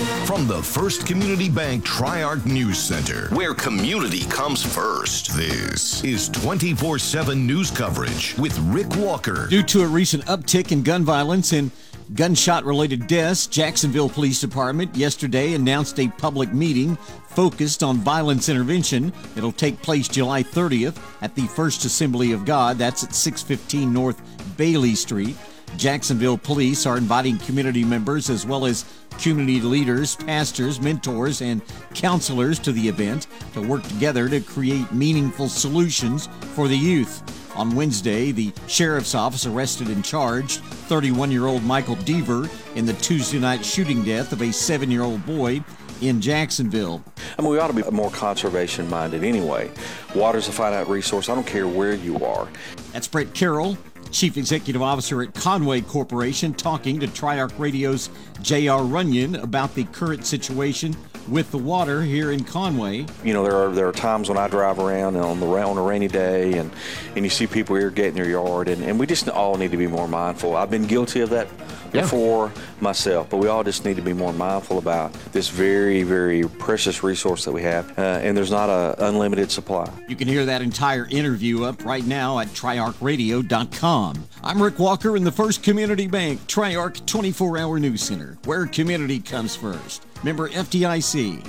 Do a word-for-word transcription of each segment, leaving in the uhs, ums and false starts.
From the First Community Bank Tri-Arc News Center, where community comes first, this is twenty-four seven news coverage with Rick Walker. Due to a recent uptick in gun violence and gunshot-related deaths, Jacksonville Police Department yesterday announced a public meeting focused on violence intervention. It'll take place July thirtieth at the First Assembly of God. That's at six fifteen North Bailey Street. Jacksonville Police are inviting community members as well as community leaders, pastors, mentors, and counselors to the event to work together to create meaningful solutions for the youth. On Wednesday, the sheriff's office arrested and charged thirty-one-year-old Michael Deaver in the Tuesday night shooting death of a seven-year-old boy in Jacksonville. I mean, we ought to be more conservation-minded anyway. Water's a finite resource. I don't care where you are. That's Brett Carroll, Chief Executive Officer at Conway Corporation, talking to Tri-Arc Radio's J R. Runyon about the current situation with the water here in Conway. You know, there are there are times when I drive around on the on a rainy day and, and you see people irrigating their yard, and, and we just all need to be more mindful. I've been guilty of that before yeah. myself, but we all just need to be more mindful about this very, very precious resource that we have, uh, and there's not an unlimited supply. You can hear that entire interview up right now at tri arc radio dot com. I'm Rick Walker in the First Community Bank Tri-Arc twenty-four hour News Center, where community comes first. Member F D I C.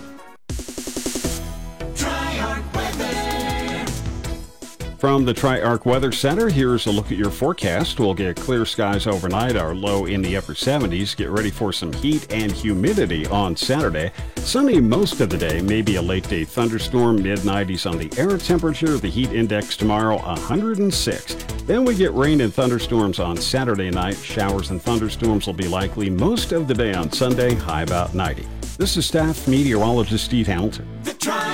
From the Tri-Arc Weather Center, here's a look at your forecast. We'll get clear skies overnight, our low in the upper seventies. Get ready for some heat and humidity on Saturday. Sunny most of the day, maybe a late-day thunderstorm, mid nineties on the air temperature. The heat index tomorrow, one hundred six. Then we get rain and thunderstorms on Saturday night. Showers and thunderstorms will be likely most of the day on Sunday, high about ninety. This is staff meteorologist Steve Hamilton.